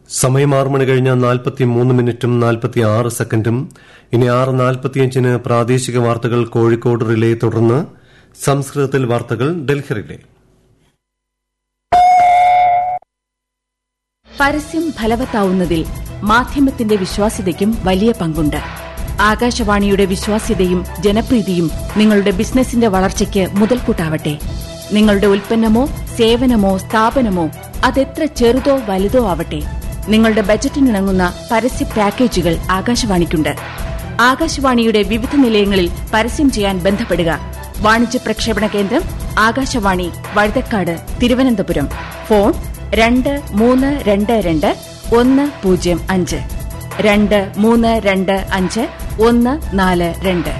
സമയം 6 മണി കഴിഞ്ഞ 43 മിനിറ്റും 46 സെക്കൻഡും. ഇനി 6:45 പ്രാദേശിക വാർത്തകൾ കോഴിക്കോട് റിലേ, തുടർന്ന് സംസ്കൃതത്തിൽ വാർത്തകൾ ഡൽഹി റിലേ. പരസ്യം ഫലവത്താവുന്നതിൽ മാധ്യമത്തിന്റെ വിശ്വാസ്യതയ്ക്കും വലിയ പങ്കുണ്ട്. ആകാശവാണിയുടെ വിശ്വാസ്യതയും ജനപ്രീതിയും നിങ്ങളുടെ ബിസിനസിന്റെ വളർച്ചയ്ക്ക് മുതൽക്കൂട്ടാവട്ടെ. നിങ്ങളുടെ ഉൽപ്പന്നമോ സേവനമോ സ്ഥാപനമോ അതെത്ര ചെറുതോ വലുതോ ആവട്ടെ, നിങ്ങളുടെ ബജറ്റിനിണങ്ങുന്ന പരസ്യ പാക്കേജുകൾ ആകാശവാണിക്കുണ്ട്. ആകാശവാണിയുടെ വിവിധ നിലയങ്ങളിൽ പരസ്യം ചെയ്യാൻ ബന്ധപ്പെടുക. വാണിജ്യ പ്രക്ഷേപണ കേന്ദ്രം Akashvani, Vazhuthacaud, Thiruvananthapuram. Phone 2322 105 2325 142.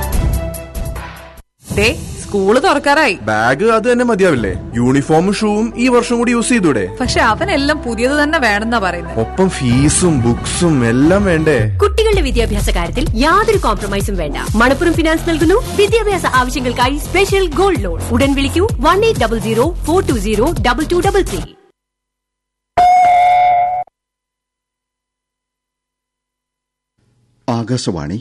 School തുറക്കാറായി. Bag അത് തന്നെ മതിയാവില്ലേ? യൂണിഫോമും ഷൂവും ഈ വർഷം കൂടി യൂസ് ചെയ്തൂടെ? പക്ഷെ അവനെല്ലാം പുതിയത് തന്നെ വേണമെന്നാ പറയുന്നത്. ഒപ്പം ഫീസും ബുക്സും എല്ലാം വേണ്ടേ? കുട്ടികളുടെ വിദ്യാഭ്യാസ കാര്യത്തിൽ യാതൊരു കോംപ്രമൈസും വേണ്ട. മണപ്പുറം ഫിനാൻസ് നൽകുന്നു വിദ്യാഭ്യാസ ആവശ്യങ്ങൾക്കായി സ്പെഷ്യൽ ഗോൾഡ് ലോൺ. ഉടൻ വിളിക്കൂ 1800 420 2233. ആകാശവാണി.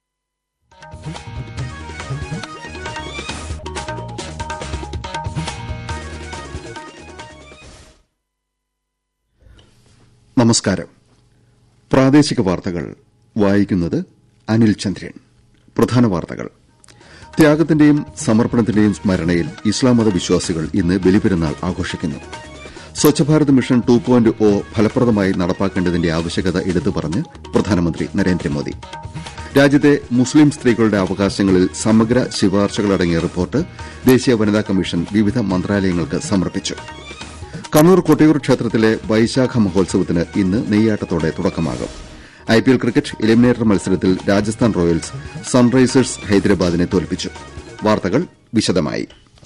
നമസ്കാരം. പ്രാദേശിക വാർത്തകൾ വായിക്കുന്നത് അനിൽ ചന്ദ്രൻ. പ്രധാന വാർത്തകൾ. ത്യാഗത്തിന്റെയും സമർപ്പണത്തിന്റെയും സ്മരണയിൽ ഇസ്ലാം മത വിശ്വാസികൾ ഇന്ന് ബലിപെരുന്നാൾ ആഘോഷിക്കുന്നു. സ്വച്ഛ് ഭാരത് മിഷൻ 2.0 ഫലപ്രദമായി നടപ്പാക്കേണ്ടതിന്റെ ആവശ്യകത എടുത്തു പറഞ്ഞ് പ്രധാനമന്ത്രി നരേന്ദ്രമോദി. രാജ്യത്തെ മുസ്ലിം സ്ത്രീകളുടെ അവകാശങ്ങളിൽ സമഗ്ര ശുപാർശകളടങ്ങിയ റിപ്പോർട്ട് ദേശീയ വനിതാ കമ്മീഷൻ വിവിധ മന്ത്രാലയങ്ങൾക്ക് സമർപ്പിച്ചു. കണ്ണൂർ കൊട്ടിയൂർ ക്ഷേത്രത്തിലെ വൈശാഖ മഹോത്സവത്തിന് ഇന്ന് നെയ്യാട്ടത്തോടെ തുടക്കമാകും. IPL ക്രിക്കറ്റ് എലിമിനേറ്റർ മത്സരത്തിൽ രാജസ്ഥാൻ റോയൽസ് സൺറൈസേഴ്സ് ഹൈദരാബാദിനെ തോൽപ്പിച്ചു. വാർത്തകൾ വിശദമായി.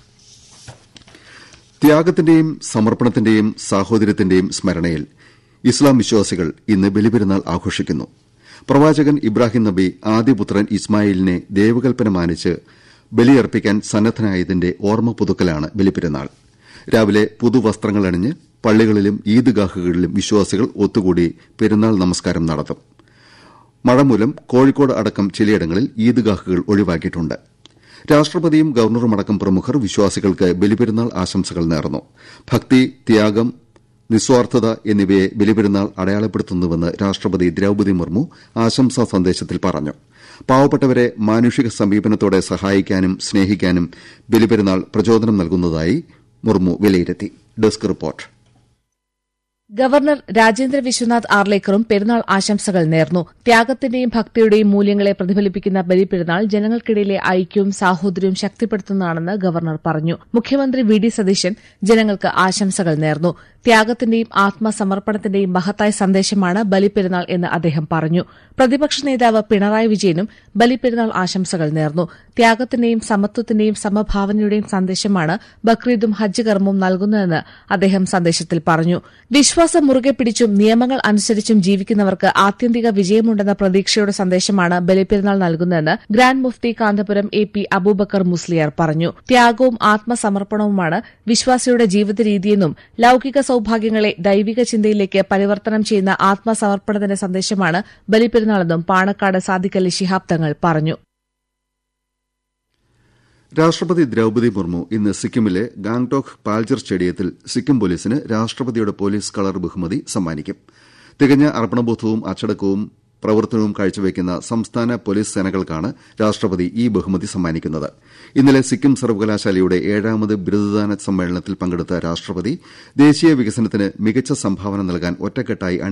ത്യാഗത്തിന്റെയും സമർപ്പണത്തിന്റെയും സാഹോദര്യത്തിന്റെയും സ്മരണയിൽ ഇസ്ലാം വിശ്വാസികൾ ഇന്ന് ബലിപെരുന്നാൾ ആഘോഷിക്കുന്നു. പ്രവാചകൻ ഇബ്രാഹിം നബി ആദ്യപുത്രൻ ഇസ്മായിലിനെ ദൈവകൽപ്പന മാനിച്ച് ബലിയർപ്പിക്കാൻ സന്നദ്ധനായതിന്റെ ഓർമ്മ പുതുക്കലാണ് ബലിപെരുന്നാൾ. രാവിലെ പുതുവസ്ത്രങ്ങളണിഞ്ഞ് പള്ളികളിലും ഈദ്ഗാഹുകളിലും വിശ്വാസികൾ ഒത്തുകൂടി പെരുന്നാൾ നമസ്കാരം നടത്തും. മഴ മൂലം കോഴിക്കോട് അടക്കം ചിലയിടങ്ങളിൽ ഈദ്ഗാഹുകൾ ഒഴിവാക്കിയിട്ടുണ്ട്. രാഷ്ട്രപതിയും ഗവർണറുമടക്കം പ്രമുഖർ വിശ്വാസികൾക്ക് ബലിപെരുന്നാൾ ആശംസകൾ നേർന്നു. ഭക്തി, ത്യാഗം, നിസ്വാർത്ഥത എന്നിവയെ ബലിപെരുന്നാൾ അടയാളപ്പെടുത്തുന്നുവെന്ന് രാഷ്ട്രപതി ദ്രൌപദി മുർമു ആശംസാ സന്ദേശത്തിൽ പറഞ്ഞു. പാവപ്പെട്ടവരെ മാനുഷിക സമീപനത്തോടെ സഹായിക്കാനും സ്നേഹിക്കാനും ബലിപെരുന്നാൾ പ്രചോദനം നൽകുന്നതായി മുർമു വിലയിരുത്തി. Desk report. Governor Rajendra Vishwanath ആർലേക്കറും പെരുന്നാൾ ആശംസകൾ നേർന്നു. ത്യാഗത്തിന്റെയും ഭക്തിയുടെയും മൂല്യങ്ങളെ പ്രതിഫലിപ്പിക്കുന്ന ബലിപെരുന്നാൾ ജനങ്ങൾക്കിടയിലെ ഐക്യവും സാഹോദര്യവും ശക്തിപ്പെടുത്തുന്നതാണെന്ന് ഗവർണർ പറഞ്ഞു. മുഖ്യമന്ത്രി VD സതീശൻ ജനങ്ങൾക്ക് ആശംസകൾ നേർന്നു. ത്യാഗത്തിന്റെയും ആത്മസമർപ്പണത്തിന്റെയും മഹത്തായ സന്ദേശമാണ് ബലിപെരുന്നാൾ എന്ന് അദ്ദേഹം പറഞ്ഞു. പ്രതിപക്ഷ നേതാവ് പിണറായി വിജയനും ബലിപെരുന്നാൾ ആശംസകൾ നേർന്നു. ത്യാഗത്തിന്റെയും സമത്വത്തിന്റെയും സമഭാവനയുടെയും സന്ദേശമാണ് ബക്രീദും ഹജ്ജ് കർമ്മവും നൽകുന്നതെന്ന് അദ്ദേഹം സന്ദേശത്തിൽ പറഞ്ഞു. വിശ്വാസം മുറുകെ പിടിച്ചും നിയമങ്ങൾ അനുസരിച്ചും ജീവിക്കുന്നവർക്ക് ആത്യന്തിക വിജയമുണ്ടെന്ന പ്രതീക്ഷയുടെ സന്ദേശമാണ് ബലിപെരുന്നാൾ നൽകുന്നതെന്ന് ഗ്രാൻഡ് മുഫ്തി കാന്തപുരം AP അബൂബക്കർ മുസ്ലിയാർ പറഞ്ഞു. ത്യാഗവും ആത്മസമർപ്പണവുമാണ് വിശ്വാസിയുടെ ജീവിത രീതിയെന്നും ലൌകിക സൌഭാഗ്യങ്ങളെ ദൈവിക ചിന്തയിലേക്ക് പരിവർത്തനം ചെയ്യുന്ന ആത്മസമർപ്പണത്തിന്റെ സന്ദേശമാണ് ബലിപെരുന്നാളെന്നും പാണക്കാട് സാദിഖ് അലി ശിഹാബ് തങ്ങൾ പറഞ്ഞു. രാഷ്ട്രപതി ദ്രൌപദി മുർമു ഇന്ന് സിക്കിമിലെ ഗാംഗ്ടോക്ക് പാൽജർ സ്റ്റേഡിയത്തിൽ സിക്കിം പോലീസിന് രാഷ്ട്രപതിയുടെ പോലീസ് കളർ ബഹുമതി സമ്മാനിക്കും. തികഞ്ഞ അർപ്പണബോധവും അച്ചടക്കവും പ്രവർത്തനവും കാഴ്ചവെക്കുന്ന സംസ്ഥാന പോലീസ് സേനകൾക്കാണ് രാഷ്ട്രപതി ഈ ബഹുമതി സമ്മാനിക്കുന്നത്. ഇന്നലെ സിക്കിം സർവകലാശാലയുടെ 7ാമത് ബിരുദദാന സമ്മേളനത്തിൽ പങ്കെടുത്ത രാഷ്ട്രപതി ദേശീയ വികസനത്തിന് മികച്ച സംഭാവന നൽകാൻ ഒറ്റക്കെട്ടായി